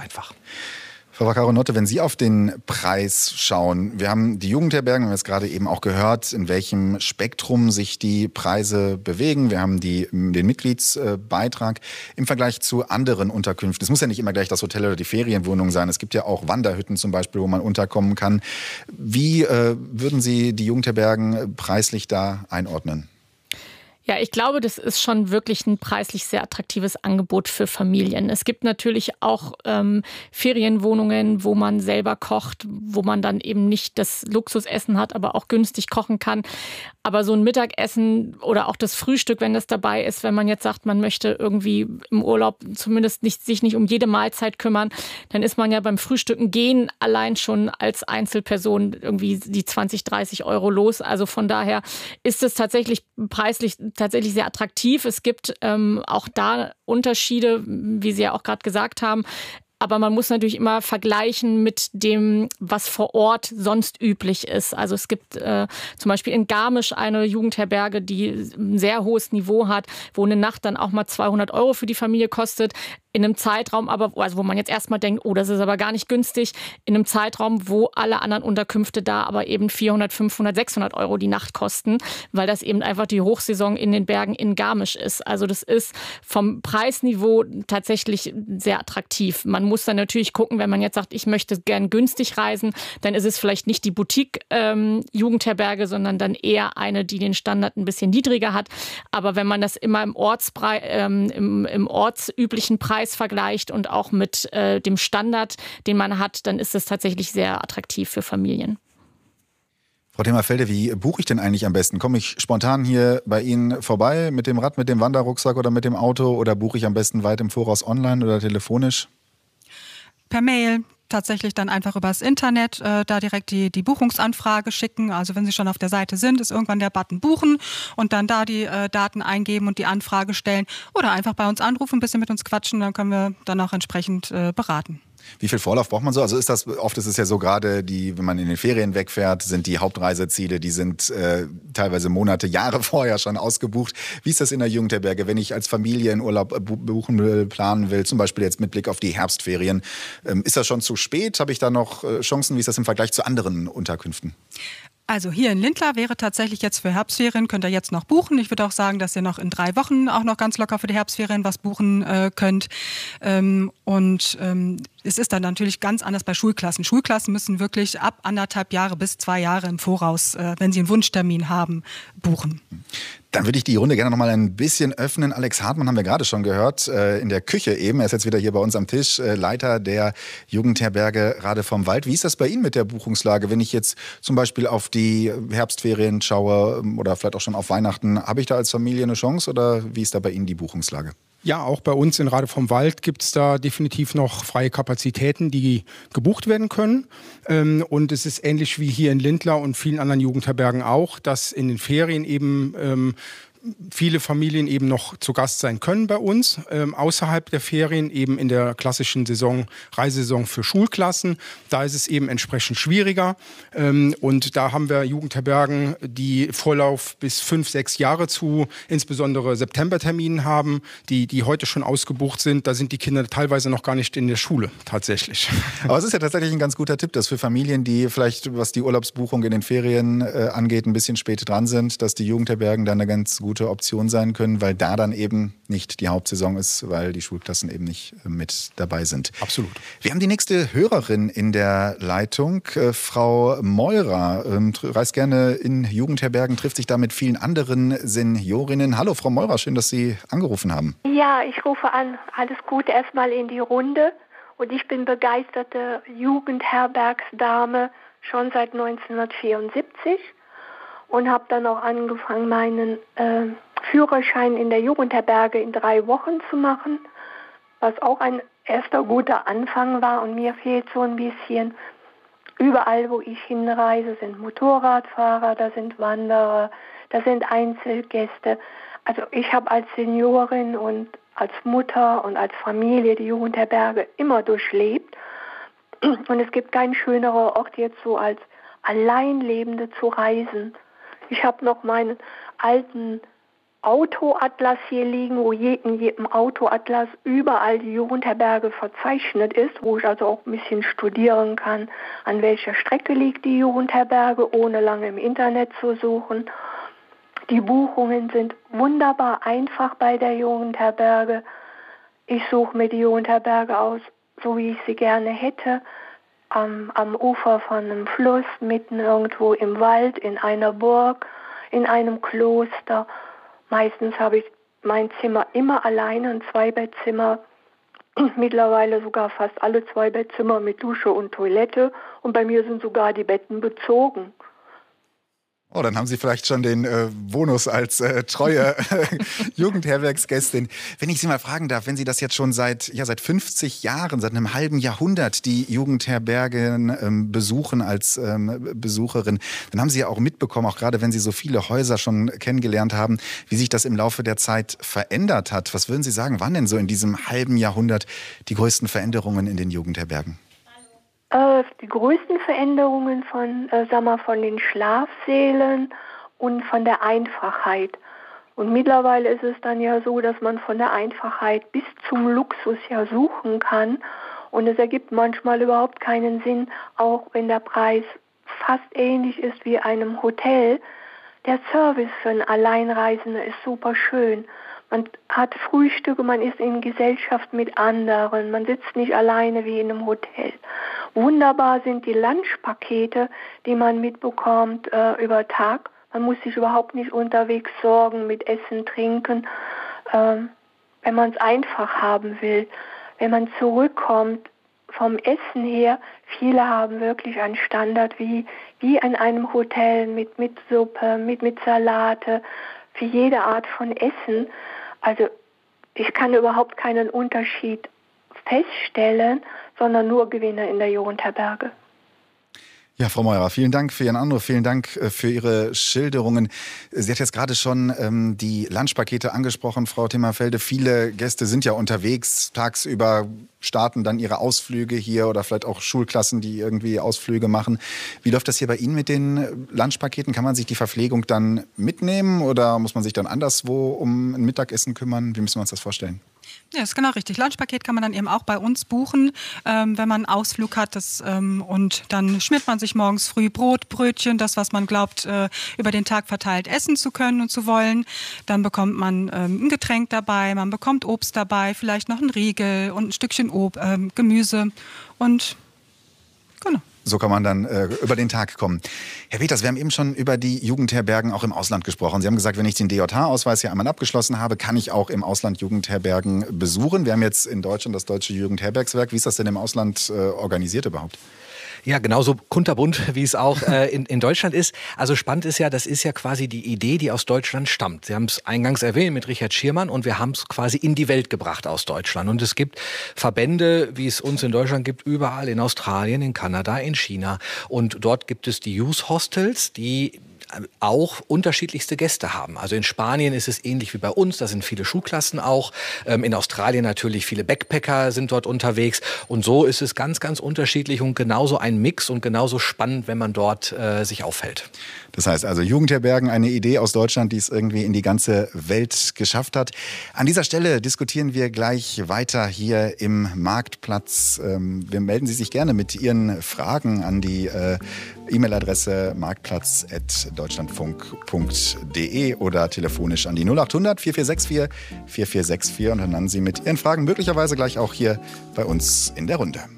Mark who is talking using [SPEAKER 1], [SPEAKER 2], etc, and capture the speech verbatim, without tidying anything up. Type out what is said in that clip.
[SPEAKER 1] einfach.
[SPEAKER 2] Frau Vaccaronotte, wenn Sie auf den Preis schauen, wir haben die Jugendherbergen, wir haben es gerade eben auch gehört, in welchem Spektrum sich die Preise bewegen. Wir haben die, den Mitgliedsbeitrag im Vergleich zu anderen Unterkünften. Es muss ja nicht immer gleich das Hotel oder die Ferienwohnung sein. Es gibt ja auch Wanderhütten zum Beispiel, wo man unterkommen kann. Wie äh, würden Sie die Jugendherbergen preislich da einordnen?
[SPEAKER 3] Ja, ich glaube, das ist schon wirklich ein preislich sehr attraktives Angebot für Familien. Es gibt natürlich auch ähm, Ferienwohnungen, wo man selber kocht, wo man dann eben nicht das Luxusessen hat, aber auch günstig kochen kann. Aber so ein Mittagessen oder auch das Frühstück, wenn das dabei ist, wenn man jetzt sagt, man möchte irgendwie im Urlaub zumindest nicht, sich nicht um jede Mahlzeit kümmern, dann ist man ja beim Frühstücken gehen allein schon als Einzelperson irgendwie die zwanzig, dreißig Euro los. Also von daher ist es tatsächlich preislich tatsächlich sehr attraktiv. Es gibt ähm, auch da Unterschiede, wie Sie ja auch gerade gesagt haben. Aber man muss natürlich immer vergleichen mit dem, was vor Ort sonst üblich ist. Also es gibt äh, zum Beispiel in Garmisch eine Jugendherberge, die ein sehr hohes Niveau hat, wo eine Nacht dann auch mal zweihundert Euro für die Familie kostet. In einem Zeitraum aber, also wo man jetzt erstmal denkt, oh, das ist aber gar nicht günstig, in einem Zeitraum, wo alle anderen Unterkünfte da aber eben vierhundert, fünfhundert, sechshundert Euro die Nacht kosten, weil das eben einfach die Hochsaison in den Bergen in Garmisch ist. Also das ist vom Preisniveau tatsächlich sehr attraktiv. Man muss dann natürlich gucken, wenn man jetzt sagt, ich möchte gern günstig reisen, dann ist es vielleicht nicht die Boutique-Jugendherberge, ähm, sondern dann eher eine, die den Standard ein bisschen niedriger hat. Aber wenn man das immer im, Ortspreis, ähm, im, im ortsüblichen Preis vergleicht und auch mit äh, dem Standard, den man hat, dann ist es tatsächlich sehr attraktiv für Familien.
[SPEAKER 2] Frau Themmerfelde, wie buche ich denn eigentlich am besten? Komme ich spontan hier bei Ihnen vorbei mit dem Rad, mit dem Wanderrucksack oder mit dem Auto oder buche ich am besten weit im Voraus online oder telefonisch?
[SPEAKER 4] Per Mail. Tatsächlich dann einfach übers Internet äh, da direkt die, die Buchungsanfrage schicken. Also wenn Sie schon auf der Seite sind, ist irgendwann der Button buchen und dann da die äh, Daten eingeben und die Anfrage stellen. Oder einfach bei uns anrufen, ein bisschen mit uns quatschen, dann können wir dann auch entsprechend äh, beraten.
[SPEAKER 2] Wie viel Vorlauf braucht man so? Also ist das, oft ist es ja so gerade, die, wenn man in den Ferien wegfährt, sind die Hauptreiseziele, die sind äh, teilweise Monate, Jahre vorher schon ausgebucht. Wie ist das in der Jugendherberge, wenn ich als Familie in Urlaub buchen will, planen will, zum Beispiel jetzt mit Blick auf die Herbstferien? Ähm, ist das schon zu spät? Habe ich da noch äh, Chancen? Wie ist das im Vergleich zu anderen Unterkünften?
[SPEAKER 4] Also hier in Lindlar wäre tatsächlich jetzt für Herbstferien, könnt ihr jetzt noch buchen. Ich würde auch sagen, dass ihr noch in drei Wochen auch noch ganz locker für die Herbstferien was buchen äh, könnt. Ähm, und ähm, es ist dann natürlich ganz anders bei Schulklassen. Schulklassen müssen wirklich ab anderthalb Jahre bis zwei Jahre im Voraus, äh, wenn sie einen Wunschtermin haben, buchen.
[SPEAKER 2] Dann würde ich die Runde gerne noch mal ein bisschen öffnen. Alex Hartmann haben wir gerade schon gehört, äh, in der Küche eben. Er ist jetzt wieder hier bei uns am Tisch, äh, Leiter der Jugendherberge Rade vom Wald. Wie ist das bei Ihnen mit der Buchungslage? Wenn ich jetzt zum Beispiel auf die Herbstferien schaue oder vielleicht auch schon auf Weihnachten, habe ich da als Familie eine Chance oder wie ist da bei Ihnen die Buchungslage?
[SPEAKER 1] Ja, auch bei uns in Rade vom Wald gibt es da definitiv noch freie Kapazitäten, die gebucht werden können. Und es ist ähnlich wie hier in Lindlar und vielen anderen Jugendherbergen auch, dass in den Ferien eben ähm, viele Familien eben noch zu Gast sein können bei uns, ähm, außerhalb der Ferien, eben in der klassischen Saison, Reisesaison für Schulklassen. Da ist es eben entsprechend schwieriger. Ähm, und da haben wir Jugendherbergen, die Vorlauf bis fünf, sechs Jahre zu insbesondere Septemberterminen haben, die, die heute schon ausgebucht sind. Da sind die Kinder teilweise noch gar nicht in der Schule tatsächlich.
[SPEAKER 2] Aber es ist ja tatsächlich ein ganz guter Tipp, dass für Familien, die vielleicht, was die Urlaubsbuchung in den Ferien äh, angeht, ein bisschen spät dran sind, dass die Jugendherbergen dann eine ganz gute Option sein können, weil da dann eben nicht die Hauptsaison ist, weil die Schulklassen eben nicht mit dabei sind.
[SPEAKER 1] Absolut.
[SPEAKER 2] Wir haben die nächste Hörerin in der Leitung, äh, Frau Meurer, ähm, reist gerne in Jugendherbergen, trifft sich da mit vielen anderen Seniorinnen. Hallo Frau Meurer, schön, dass Sie angerufen haben.
[SPEAKER 5] Ja, ich rufe an. Alles Gute erstmal in die Runde. Und ich bin begeisterte Jugendherbergsdame schon seit neunzehnhundertvierundsiebzig. Und habe dann auch angefangen, meinen äh, Führerschein in der Jugendherberge in drei Wochen zu machen, was auch ein erster guter Anfang war. Und mir fehlt so ein bisschen, überall wo ich hinreise, sind Motorradfahrer, da sind Wanderer, da sind Einzelgäste. Also ich habe als Seniorin und als Mutter und als Familie die Jugendherberge immer durchlebt. Und es gibt keinen schöneren Ort jetzt so als Alleinlebende zu reisen. Ich habe noch meinen alten Autoatlas hier liegen, wo je, in jedem Autoatlas überall die Jugendherberge verzeichnet ist, wo ich also auch ein bisschen studieren kann, an welcher Strecke liegt die Jugendherberge, ohne lange im Internet zu suchen. Die Buchungen sind wunderbar einfach bei der Jugendherberge. Ich suche mir die Jugendherberge aus, so wie ich sie gerne hätte, am, am Ufer von einem Fluss, mitten irgendwo im Wald, in einer Burg, in einem Kloster. Meistens habe ich mein Zimmer immer alleine, ein Zweibettzimmer, mittlerweile sogar fast alle Zweibettzimmer mit Dusche und Toilette und bei mir sind sogar die Betten bezogen.
[SPEAKER 2] Oh, dann haben Sie vielleicht schon den äh, Bonus als äh, treue Jugendherbergsgästin. Wenn ich Sie mal fragen darf, wenn Sie das jetzt schon seit, ja, seit fünfzig Jahren, seit einem halben Jahrhundert die Jugendherbergen ähm, besuchen als ähm, Besucherin, dann haben Sie ja auch mitbekommen, auch gerade wenn Sie so viele Häuser schon kennengelernt haben, wie sich das im Laufe der Zeit verändert hat. Was würden Sie sagen, waren denn so in diesem halben Jahrhundert die größten Veränderungen in den Jugendherbergen?
[SPEAKER 5] Die größten Veränderungen von, äh, sag mal, von den Schlafsälen und von der Einfachheit. Und mittlerweile ist es dann ja so, dass man von der Einfachheit bis zum Luxus ja suchen kann. Und es ergibt manchmal überhaupt keinen Sinn, auch wenn der Preis fast ähnlich ist wie einem Hotel. Der Service für einen Alleinreisenden ist super schön. Man hat Frühstücke, man ist in Gesellschaft mit anderen, man sitzt nicht alleine wie in einem Hotel. Wunderbar sind die Lunchpakete, die man mitbekommt äh, über Tag. Man muss sich überhaupt nicht unterwegs sorgen mit Essen, Trinken, äh, wenn man es einfach haben will. Wenn man zurückkommt vom Essen her, viele haben wirklich einen Standard wie, wie in einem Hotel mit, mit Suppe, mit, mit Salate, für jede Art von Essen. Also ich kann überhaupt keinen Unterschied feststellen, sondern nur Gewinne in der Jugendherberge.
[SPEAKER 2] Ja, Frau Meurer, vielen Dank für Ihren Anruf, vielen Dank für Ihre Schilderungen. Sie hat jetzt gerade schon ähm, die Lunchpakete angesprochen, Frau Timmerfelde. Viele Gäste sind ja unterwegs, tagsüber starten dann ihre Ausflüge hier oder vielleicht auch Schulklassen, die irgendwie Ausflüge machen. Wie läuft das hier bei Ihnen mit den Lunchpaketen? Kann man sich die Verpflegung dann mitnehmen oder muss man sich dann anderswo um ein Mittagessen kümmern? Wie müssen wir uns das vorstellen?
[SPEAKER 4] Ja, ist genau richtig. Lunchpaket kann man dann eben auch bei uns buchen, ähm, wenn man einen Ausflug hat. Das, ähm, und dann schmiert man sich morgens früh Brot, Brötchen, das, was man glaubt, äh, über den Tag verteilt essen zu können und zu wollen. Dann bekommt man ähm, ein Getränk dabei, man bekommt Obst dabei, vielleicht noch ein Riegel und ein Stückchen Ob, ähm, Gemüse und genau.
[SPEAKER 2] So kann man dann äh, über den Tag kommen. Herr Peters, wir haben eben schon über die Jugendherbergen auch im Ausland gesprochen. Sie haben gesagt, wenn ich den D J H-Ausweis hier einmal abgeschlossen habe, kann ich auch im Ausland Jugendherbergen besuchen. Wir haben jetzt in Deutschland das Deutsche Jugendherbergswerk. Wie ist das denn im Ausland äh, organisiert überhaupt?
[SPEAKER 6] Ja, genauso kunterbunt, wie es auch äh, in, in Deutschland ist. Also spannend ist ja, das ist ja quasi die Idee, die aus Deutschland stammt. Sie haben es eingangs erwähnt mit Richard Schirmann und wir haben es quasi in die Welt gebracht aus Deutschland. Und es gibt Verbände, wie es uns in Deutschland gibt, überall in Australien, in Kanada, in China. Und dort gibt es die Youth Hostels, die auch unterschiedlichste Gäste haben. Also in Spanien ist es ähnlich wie bei uns, da sind viele Schulklassen auch. Ähm, in Australien natürlich viele Backpacker sind dort unterwegs. Und so ist es ganz, ganz unterschiedlich und genauso ein Mix und genauso spannend, wenn man dort äh, sich aufhält.
[SPEAKER 2] Das heißt also Jugendherbergen, eine Idee aus Deutschland, die es irgendwie in die ganze Welt geschafft hat. An dieser Stelle diskutieren wir gleich weiter hier im Marktplatz. Ähm, wir melden Sie sich gerne mit Ihren Fragen an die äh, E-Mail-Adresse marktplatz at deutschlandfunk punkt de oder telefonisch an die null acht hundert vier vier sechs vier vier vier sechs vier und dann landen Sie mit Ihren Fragen möglicherweise gleich auch hier bei uns in der Runde.